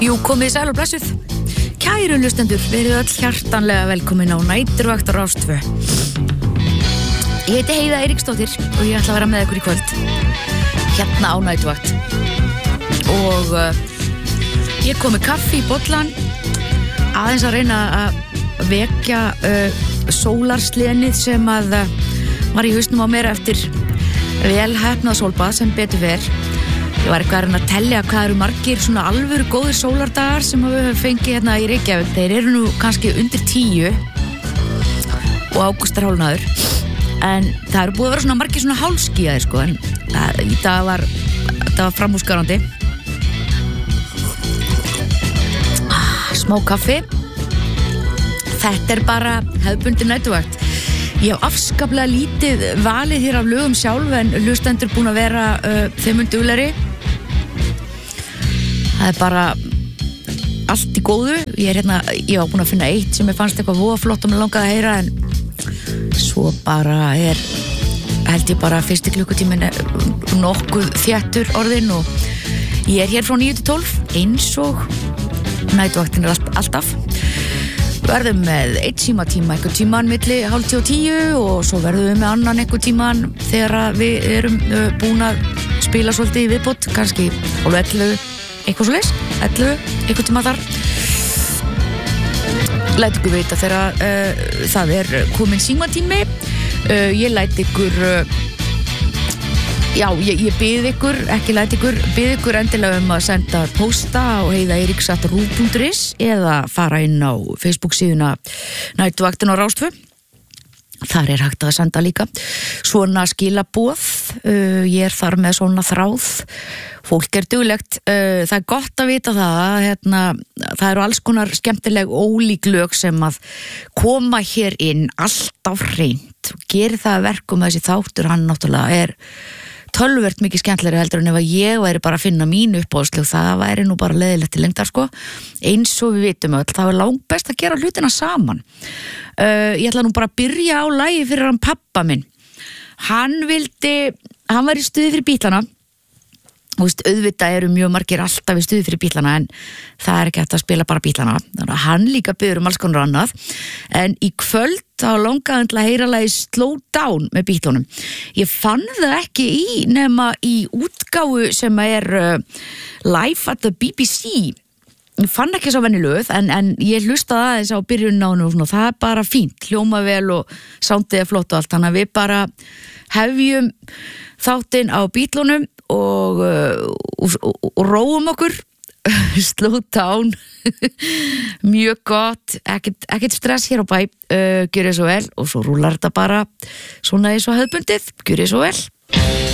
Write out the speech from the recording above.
Jú, komið sæl og blessuð. Kæru hlustendur, verið öll hjartanlega velkomin á Næturvakt á Rás 2. Ég heiti Heiða Eiríksdóttir og ég ætla að vera með ykkur í kvöld. Hérna á Næturvakt. Og ég kom með kaffi í bollan, aðeins að reyna að vekja sólarslenið sem að var í hausnum á mér eftir vel heppnað sólbað sem betur ver. Ég var eitthvað að reyna að tellja hvað eru margir svona alvöru góðir sólardagar sem við höfum fengið hérna í Reykjavík. Þeir eru nú kannski undir 10 og ágúst er hálfnaður. En það eru búið að vera svona margir svona hálfskýjaðir sko, en í dag var framúrskarandi. Smá kaffi. Þetta er bara hefðbundin næturvakt. Ég hef afskaplega lítið valið hér af lögum sjálf, en hlustendur búin að vera þeim duglegri. Það er bara allt í góðu. Ég var búin að finna eitt sem ég fannst eitthvað voða flott og mér langaði að heyra, en svo bara held ég bara fyrsti klukkutíminn nokkuð þéttur orðin og ég er hér frá 9 til 12 eins og næturvaktin er alltaf. Verðum með eitt símatíma einhvern tíman milli 9:30 og 10 og svo verðum við með annan einhvern tíman þegar við erum búin að spila svolítið í viðbót, kannski alveg 11 eitthvað svoleiðis, 11 einhvern tíma þar. Læt ykkur vita þegar það er komin símatími. Ég læt ykkur ég bið ykkur, ekki læt ykkur, bið ykkur endilega að senda posta á heiðaeiríks@rúv.is eða fara inn á Facebook síðuna Næturvaktin á Rás 2. Þar er hægt að senda líka svona skilaboð. Ég er þar með svona þráð. Fólk er duglegt. Það er gott að vita það. Það eru alls konar skemmtileg ólík lög sem að koma hér inn alltaf hreint. Gerir það verkum að þessi þáttur, hann náttúrulega er tölvert mikið skemmtilegri heldur en ef að ég væri bara að finna mín uppáhaldslög. Það væri nú bara leiðilegt til lengdar sko. Eins og við vitum öll, það er langbest að gera hlutina saman. Ég ætla nú bara að byrja á lagi fyrir hann pappa minn. Hann var í stuði fyrir Bítlana. Þú veist, auðvitað eru mjög margir alltaf í stuði fyrir Bítlana, en það er ekki hægt að spila bara Bítlana. Þannig að hann líka biður alls konar annað. En í kvöld þá langaði hann til að heyra lagið Slow Down með Bítlunum. Ég fann það ekki nema í útgáfu sem er live at the BBC. Ég fann ekki svo venjulöð, en ég hlustaði aðeins á byrjunina á henni og það er bara fínt, hljóma vel og soundið er flott og allt. Þannig að við bara hefjum þáttinn á Bítlunum og róum okkur. Slow Down. Mjög gott, ekkert stress hér á bæ. Gjörið svo vel og svo rúlar þetta bara svona eins og hefðbundið. Gjörið svo vel.